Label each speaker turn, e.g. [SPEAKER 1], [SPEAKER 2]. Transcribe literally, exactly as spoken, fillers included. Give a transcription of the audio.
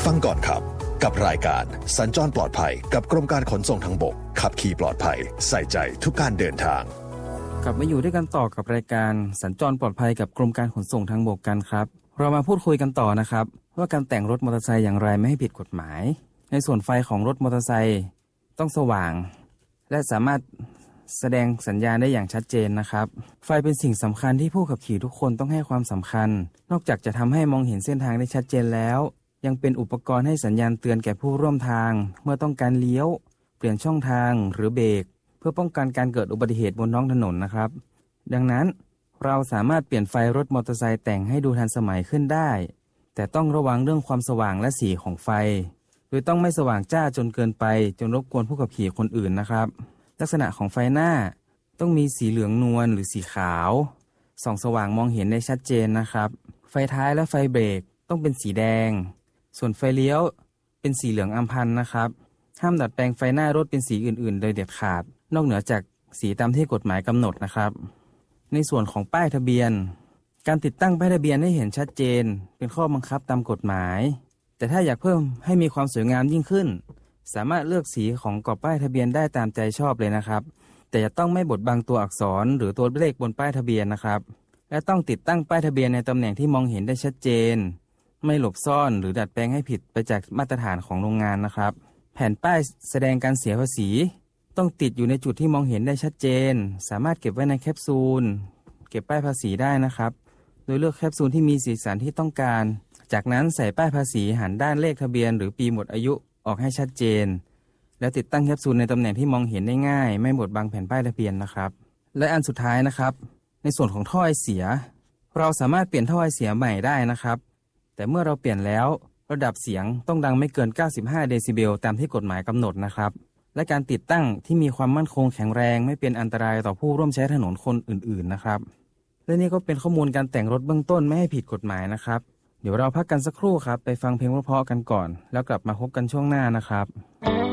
[SPEAKER 1] ฟังก่อนขับกับรายการสัญจรปลอดภัยกับกรมการขนส่งทางบกขับขี่ปลอดภัยใส่ใจทุกการเดินทาง
[SPEAKER 2] กลับมาอยู่ด้วยกันต่อกับรายการสัญจรปลอดภัยกับกรมการขนส่งทางบกกันครับเรามาพูดคุยกันต่อนะครับว่าการแต่งรถมอเตอร์ไซค์อย่างไรไม่ให้ผิดกฎหมายในส่วนไฟของรถมอเตอร์ไซค์ต้องสว่างและสามารถแสดงสัญญาณได้อย่างชัดเจนนะครับไฟเป็นสิ่งสำคัญที่ผู้ขับขี่ทุกคนต้องให้ความสำคัญนอกจากจะทำให้มองเห็นเส้นทางได้ชัดเจนแล้วยังเป็นอุปกรณ์ให้สัญญาณเตือนแก่ผู้ร่วมทางเมื่อต้องการเลี้ยวเปลี่ยนช่องทางหรือเบรกเพื่อป้องกันการเกิดอุบัติเหตุบนท้องถนนนะครับดังนั้นเราสามารถเปลี่ยนไฟรถมอเตอร์ไซค์แต่งให้ดูทันสมัยขึ้นได้แต่ต้องระวังเรื่องความสว่างและสีของไฟโดยต้องไม่สว่างจ้าจนเกินไปจนรบกวนผู้ขับขี่คนอื่นนะครับลักษณะของไฟหน้าต้องมีสีเหลืองนวลหรือสีขาวส่องสว่างมองเห็นได้ชัดเจนนะครับไฟท้ายและไฟเบรกต้องเป็นสีแดงส่วนไฟเลี้ยวเป็นสีเหลืองอัมพันธ์นะครับห้ามดัดแปลงไฟหน้ารถเป็นสีอื่นๆโดยเด็ดขาดนอกเหนือจากสีตามที่กฎหมายกำหนดนะครับในส่วนของป้ายทะเบียนการติดตั้งป้ายทะเบียนให้เห็นชัดเจนเป็นข้อบังคับตามกฎหมายแต่ถ้าอยากเพิ่มให้มีความสวยงามยิ่งขึ้นสามารถเลือกสีของกรอบป้ายทะเบียนได้ตามใจชอบเลยนะครับแต่จะต้องไม่บดบังตัวอักษรหรือตัวเลขบนป้ายทะเบียนนะครับและต้องติดตั้งป้ายทะเบียนในตำแหน่งที่มองเห็นได้ชัดเจนไม่หลบซ่อนหรือดัดแปลงให้ผิดไปจากมาตรฐานของโรงงานนะครับแผ่นป้ายแสดงการเสียภาษีต้องติดอยู่ในจุดที่มองเห็นได้ชัดเจนสามารถเก็บไว้ในแคปซูลเก็บป้ายภาษีได้นะครับโดยเลือกแคปซูลที่มีสีสันที่ต้องการจากนั้นใส่ป้ายภาษีหันด้านเลขทะเบียนหรือปีหมดอายุออกให้ชัดเจนแล้วติดตั้งแคปซูลในตำแหน่งที่มองเห็นได้ง่ายไม่บดบังแผ่นป้ายทะเบียนนะครับและอันสุดท้ายนะครับในส่วนของท่อไอเสียเราสามารถเปลี่ยนท่อไอเสียใหม่ได้นะครับแต่เมื่อเราเปลี่ยนแล้วระดับเสียงต้องดังไม่เกินเก้าสิบห้าเดซิเบลตามที่กฎหมายกำหนดนะครับและการติดตั้งที่มีความมั่นคงแข็งแรงไม่เป็นอันตรายต่อผู้ร่วมใช้ถนนคนอื่นๆนะครับและนี่ก็เป็นข้อมูลการแต่งรถเบื้องต้นไม่ให้ผิดกฎหมายนะครับเดี๋ยวเราพักกันสักครู่ครับไปฟังเพลงเพราะๆกันก่อนแล้วกลับมาพบกันช่วงหน้านะครับ